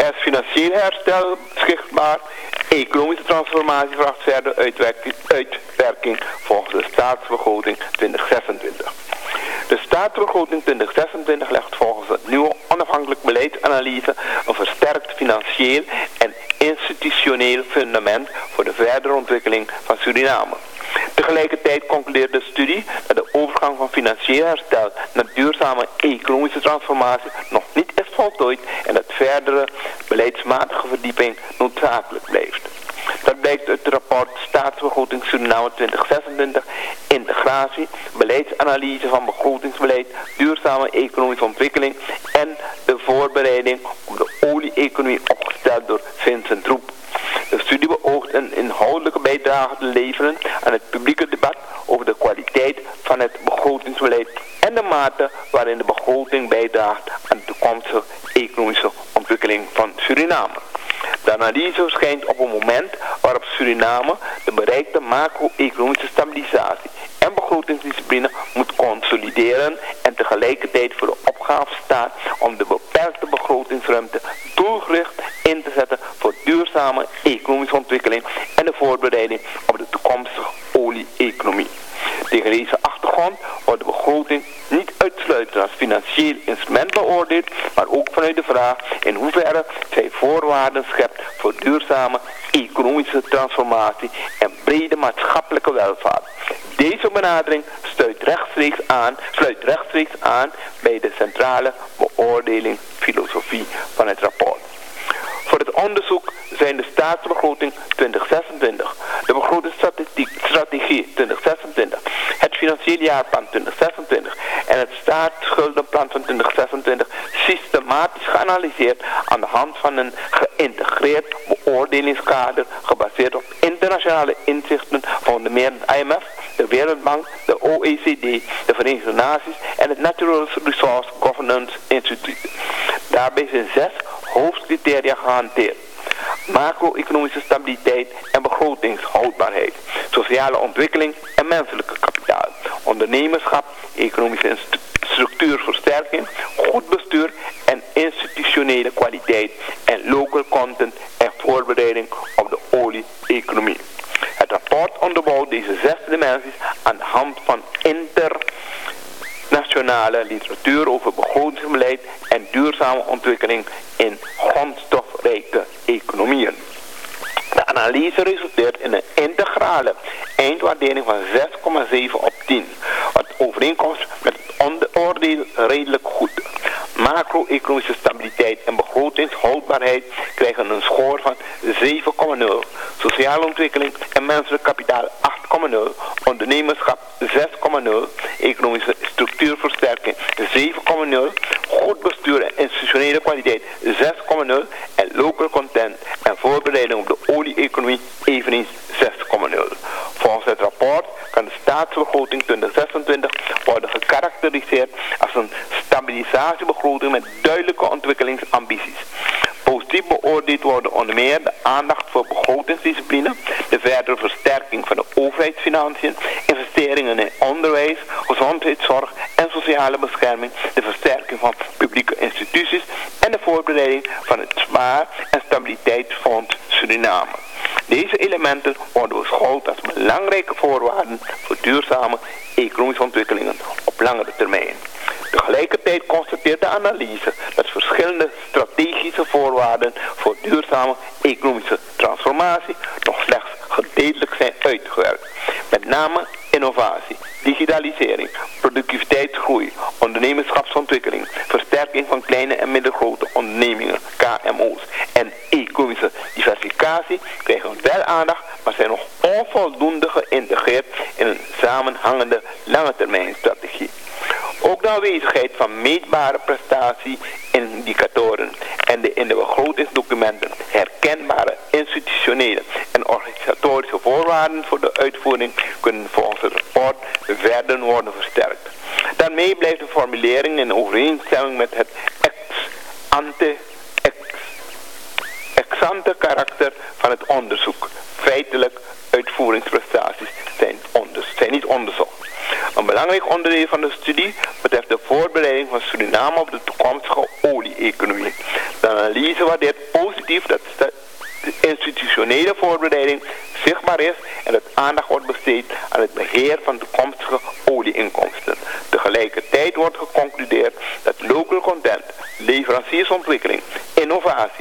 Er is financieel herstel beschikbaar. Economische transformatie vraagt verder uitwerking volgens de staatsbegroting 2026. De staatsbegroting 2026 legt volgens het nieuwe onafhankelijk beleidsanalyse een versterkt financieel en institutioneel fundament voor de verdere ontwikkeling van Suriname. Tegelijkertijd concludeert de studie dat de overgang van financieel herstel naar duurzame economische transformatie nog niet is voltooid en dat verdere beleidsmatige verdieping noodzakelijk blijft. Dat blijkt uit het rapport Staatsbegroting Suriname 2026, integratie, beleidsanalyse van begrotingsbeleid, duurzame economische ontwikkeling en de voorbereiding op de olie-economie opgesteld door Vincent Roep. De studie beoogt een inhoudelijke bijdrage te leveren aan het publieke debat over de kwaliteit van het begrotingsbeleid en de mate waarin de begroting bijdraagt aan de toekomstige economische ontwikkeling van Suriname. De analyse verschijnt op een moment waarop Suriname de bereikte macro-economische stabilisatie en begrotingsdiscipline moet consolideren en tegelijkertijd voor de opgave staat om de beperkte begrotingsruimte doelgericht in te zetten voor duurzame economische ontwikkeling en de voorbereiding op de toekomstige olie-economie. Tegen deze achtergrond wordt de begroting niet uitsluitend als financieel instrument beoordeeld, maar ook vanuit de vraag in hoeverre zij voorwaarden schept voor duurzame economische transformatie en brede maatschappelijke welvaart. Deze benadering sluit rechtstreeks aan bij de centrale beoordelingsfilosofie van het rapport. Voor het onderzoek zijn de staatsbegroting 2026, de begrotingsstrategie 2026, het financiële jaarplan 2026 en het staatsschuldenplan van 2026 systematisch geanalyseerd aan de hand van een geïntegreerd beoordelingskader gebaseerd op internationale inzichten van onder meer het IMF, de Wereldbank, de OECD, de Verenigde Naties en het Natural Resource Governance Institute. Daarbij zijn 6 hoofdcriteria gehanteerd: macro-economische stabiliteit en begrotingshoudbaarheid, sociale ontwikkeling en menselijke kapitaal, ondernemerschap, economische structuurversterking, goed bestuur en institutionele kwaliteit en local content en voorbereiding op de olie-economie. Het rapport onderbouwt deze 6 dimensies aan de hand van internationale literatuur over begrotingsbeleid en duurzame ontwikkeling in grondstofrijke economieën. De analyse resulteert in een integrale eindwaardering van 6,7 op 10, wat overeenkomt met het oordeel redelijk goed. Macro-economische stabiliteit en begrotingshoudbaarheid krijgen een score van 7,0, sociale ontwikkeling en menselijk kapitaal 8,0, ondernemerschap 6,0, economische structuurversterking 7,0, goed bestuur en institutionele kwaliteit 6,0 en local content en voorbereiding op de olie-economie eveneens 6,0. Volgens het rapport kan de staatsbegroting 2026 worden gekarakteriseerd als een stabilisatiebegroting met duidelijke ontwikkelingsambities. Positief beoordeeld worden onder meer de aandacht voor begrotingsdiscipline, de verdere versterking van de overheidsfinanciën, investeringen in onderwijs, gezondheidszorg en sociale bescherming, de versterking van publieke instituties en de voorbereiding van het Spaar- en Stabiliteitsfonds Suriname. Deze elementen worden beschouwd als belangrijke voorwaarden voor duurzame economische ontwikkelingen op langere termijn. Tegelijkertijd constateert de analyse dat verschillende strategische voorwaarden voor duurzame economische transformatie nog slechts gedeeltelijk zijn uitgewerkt. Met name innovatie, digitalisering, productiviteitsgroei, ondernemerschapsontwikkeling, versterking van kleine en middelgrote ondernemingen, KMO's en economische diversificatie krijgen wel aandacht, maar zijn nog onvoldoende geïntegreerd in een samenhangende langetermijnstrategie. Ook de aanwezigheid van meetbare prestatieindicatoren en de in de begrotingsdocumenten herkenbare institutionele en organisatorische voorwaarden voor de uitvoering kunnen volgens het rapport verder worden versterkt. Daarmee blijft de formulering in overeenstemming met het ex-ante karakter van het onderzoek. Feitelijk, uitvoeringsprestaties zijn niet onderzocht. Een belangrijk onderdeel van de studie betreft de voorbereiding van Suriname op de toekomstige olie-economie. De analyse waardeert positief dat de institutionele voorbereiding zichtbaar is en dat aandacht wordt besteed aan het beheer van toekomstige olieinkomsten. Tegelijkertijd wordt geconcludeerd dat local content, leveranciersontwikkeling, innovatie,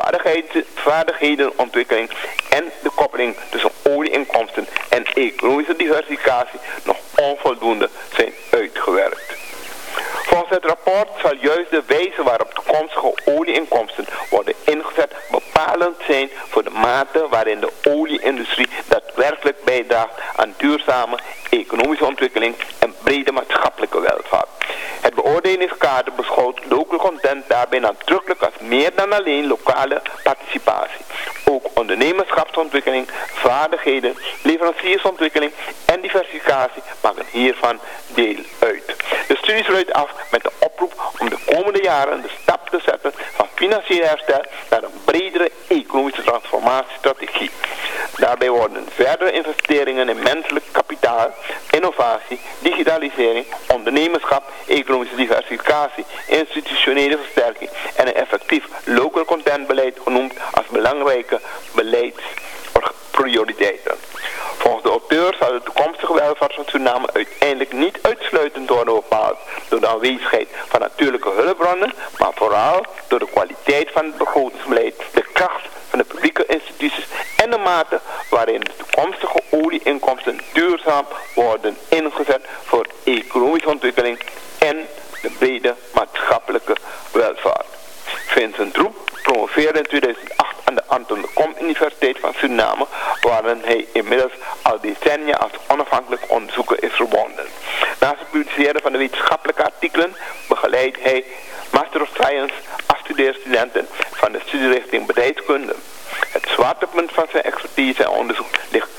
vaardigheidenontwikkeling en de koppeling tussen olieinkomsten en economische diversificatie nog onvoldoende zijn uitgewerkt. Volgens het rapport zal juist de wijze waarop toekomstige olieinkomsten worden ingezet bepalend zijn voor de mate waarin de olieindustrie daadwerkelijk bijdraagt aan duurzame economische ontwikkeling en brede maatschappelijke welvaart. Het beoordelingskader beschouwt local content daarbij nadrukkelijk als meer dan alleen lokale participatie. Ook ondernemerschapsontwikkeling, vaardigheden, leveranciersontwikkeling en diversificatie maken hiervan deel uit. De studie sluit af met de oproep om de komende jaren de stap te zetten van financieel herstel naar een bredere economische transformatiestrategie. Daarbij worden verdere investeringen in menselijk kapitaal, innovatie, digitalisering, ondernemerschap, economische diversificatie, institutionele versterking en een effectief local content beleid genoemd als belangrijke beleidsprioriteiten. Volgens de auteur zal de toekomstige welvaart van Suriname uiteindelijk niet uitsluitend worden bepaald door de aanwezigheid van natuurlijke hulpbronnen, maar vooral door de kwaliteit van het begrotingsbeleid, de kracht van de publieke instituties en de mate waarin de toekomstige olieinkomsten duurzaam worden ingezet voor economische ontwikkeling en de brede maatschappelijke welvaart. Vincent Roep promoveerde in 2008 aan de Anton de Kom Universiteit van Suriname, waarin hij inmiddels al decennia als onafhankelijk onderzoeker is verbonden. Naast het publiceren van de wetenschappelijke artikelen begeleidt hij Master of Science afstudeerstudenten van de studierichting bedrijfskunde. Het zwaartepunt van zijn expertise en onderzoek ligt